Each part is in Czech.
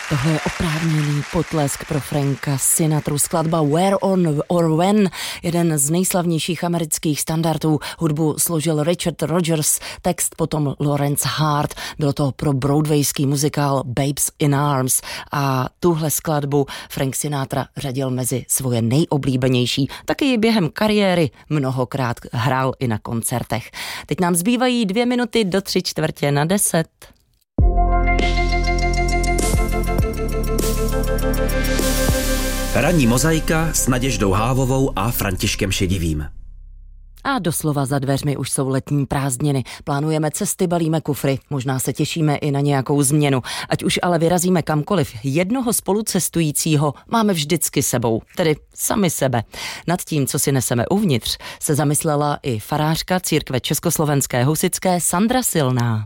Tohle je oprávněný potlesk pro Franka Sinatru. Skladba Where on or When, jeden z nejslavnějších amerických standardů. Hudbu složil Richard Rodgers, text potom Lawrence Hart. Bylo to pro broadwayský muzikál Babes in Arms a tuhle skladbu Frank Sinatra řadil mezi svoje nejoblíbenější. Taky ji během kariéry mnohokrát hrál i na koncertech. Teď nám zbývají 2 minuty do 9:45. Ranní mozaika s Naděždou Hávovou a Františkem Šedivým. A doslova za dveřmi už jsou letní prázdniny. Plánujeme cesty, balíme kufry, možná se těšíme i na nějakou změnu. Ať už ale vyrazíme kamkoliv, jednoho spolucestujícího máme vždycky sebou, tedy sami sebe. Nad tím, co si neseme uvnitř, se zamyslela i farářka církve československé husitské Sandra Silná.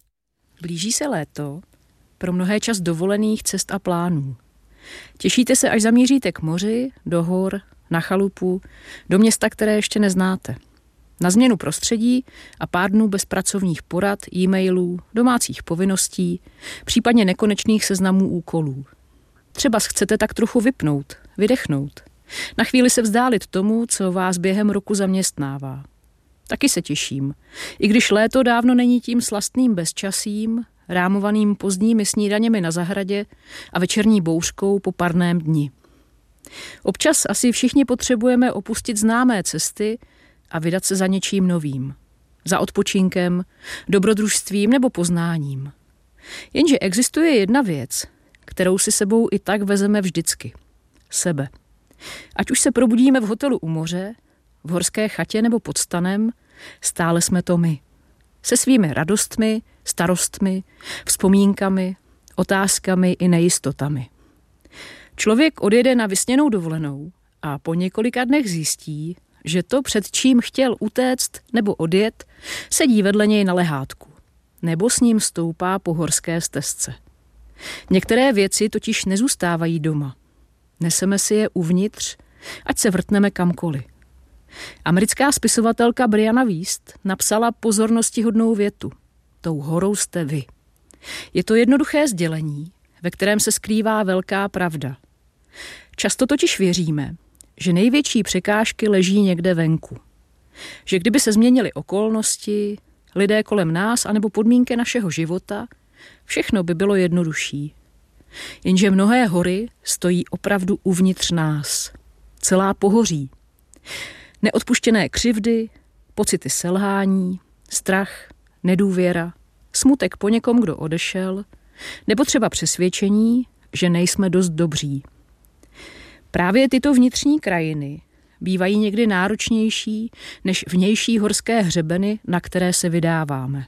Blíží se léto, pro mnohé čas dovolených cest a plánů. Těšíte se, až zamíříte k moři, do hor, na chalupu, do města, které ještě neznáte. Na změnu prostředí a pár dnů bez pracovních porad, e-mailů, domácích povinností, případně nekonečných seznamů úkolů. Třeba chcete tak trochu vypnout, vydechnout. Na chvíli se vzdálit tomu, co vás během roku zaměstnává. Taky se těším, i když léto dávno není tím slastným bezčasím, rámovaným pozdními snídaněmi na zahradě a večerní bouřkou po parném dni. Občas asi všichni potřebujeme opustit známé cesty a vydat se za něčím novým. Za odpočinkem, dobrodružstvím nebo poznáním. Jenže existuje jedna věc, kterou si sebou i tak vezeme vždycky. Sebe. Ať už se probudíme v hotelu u moře, v horské chatě nebo pod stanem, stále jsme to my. Se svými radostmi, starostmi, vzpomínkami, otázkami i nejistotami. Člověk odjede na vysněnou dovolenou a po několika dnech zjistí, že to, před čím chtěl utéct nebo odjet, sedí vedle něj na lehátku, nebo s ním stoupá po horské stezce. Některé věci totiž nezůstávají doma. Neseme si je uvnitř, ať se vrtneme kamkoliv. Americká spisovatelka Brianna Wiest napsala pozornostihodnou větu. Tou horou jste vy. Je to jednoduché sdělení, ve kterém se skrývá velká pravda. Často totiž věříme, že největší překážky leží někde venku. Že kdyby se změnily okolnosti, lidé kolem nás anebo podmínky našeho života, všechno by bylo jednodušší. Jenže mnohé hory stojí opravdu uvnitř nás. Celá pohoří. Neodpuštěné křivdy, pocity selhání, strach, nedůvěra, smutek po někom, kdo odešel, nebo třeba přesvědčení, že nejsme dost dobří. Právě tyto vnitřní krajiny bývají někdy náročnější než vnější horské hřebeny, na které se vydáváme.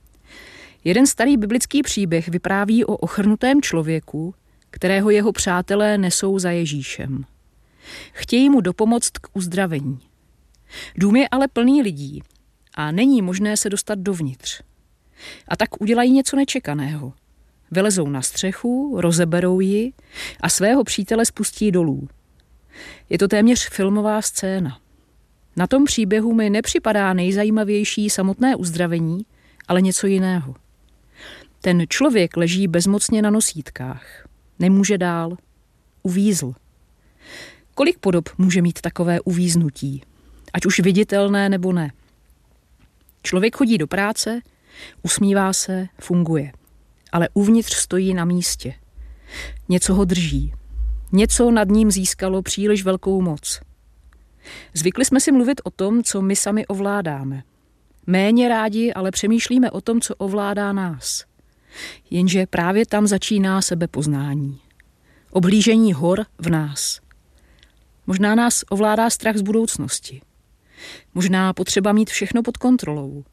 Jeden starý biblický příběh vypráví o ochrnutém člověku, kterého jeho přátelé nesou za Ježíšem. Chtějí mu dopomoct k uzdravení. Dům je ale plný lidí a není možné se dostat dovnitř. A tak udělají něco nečekaného. Vylezou na střechu, rozeberou ji a svého přítele spustí dolů. Je to téměř filmová scéna. Na tom příběhu mi nepřipadá nejzajímavější samotné uzdravení, ale něco jiného. Ten člověk leží bezmocně na nosítkách. Nemůže dál. Uvízl. Kolik podob může mít takové uvíznutí? Ať už viditelné nebo ne. Člověk chodí do práce, usmívá se, funguje. Ale uvnitř stojí na místě. Něco ho drží. Něco nad ním získalo příliš velkou moc. Zvykli jsme si mluvit o tom, co my sami ovládáme. Méně rádi ale přemýšlíme o tom, co ovládá nás. Jenže právě tam začíná sebepoznání. Obhlížení hor v nás. Možná nás ovládá strach z budoucnosti. Možná potřeba mít všechno pod kontrolou.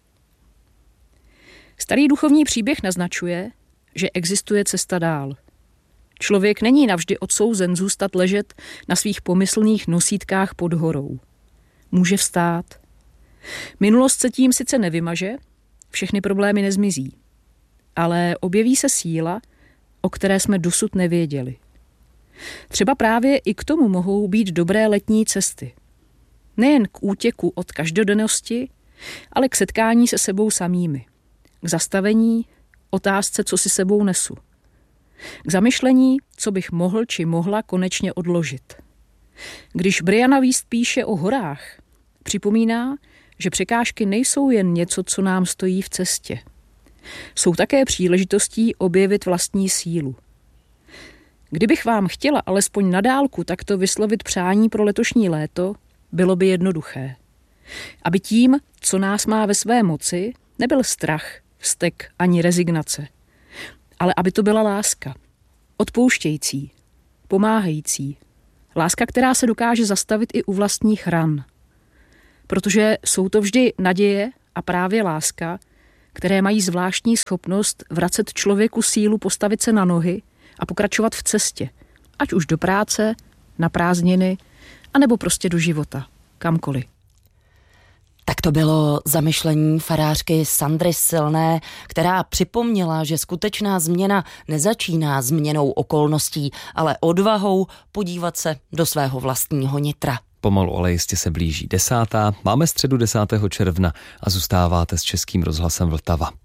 Starý duchovní příběh naznačuje, že existuje cesta dál. Člověk není navždy odsouzen zůstat ležet na svých pomyslných nosítkách pod horou. Může vstát. Minulost se tím sice nevymaže, všechny problémy nezmizí. Ale objeví se síla, o které jsme dosud nevěděli. Třeba právě i k tomu mohou být dobré letní cesty. Nejen k útěku od každodennosti, ale k setkání se sebou samými. K zastavení, otázce, co si sebou nesu. K zamyšlení, co bych mohl či mohla konečně odložit. Když Brianna Wiest píše o horách, připomíná, že překážky nejsou jen něco, co nám stojí v cestě. Jsou také příležitostí objevit vlastní sílu. Kdybych vám chtěla alespoň na dálku takto vyslovit přání pro letošní léto, bylo by jednoduché. Aby tím, co nás má ve své moci, nebyl strach, vztek ani rezignace, ale aby to byla láska. Odpouštějící, pomáhající. Láska, která se dokáže zastavit i u vlastních ran. Protože jsou to vždy naděje a právě láska, které mají zvláštní schopnost vracet člověku sílu postavit se na nohy a pokračovat v cestě, ať už do práce, na prázdniny, anebo prostě do života, kamkoliv. Tak to bylo zamyšlení farářky Sandry Silné, která připomněla, že skutečná změna nezačíná změnou okolností, ale odvahou podívat se do svého vlastního nitra. Pomalu, ale jistě se blíží 10. Máme středu 10. června a zůstáváte s Českým rozhlasem Vltava.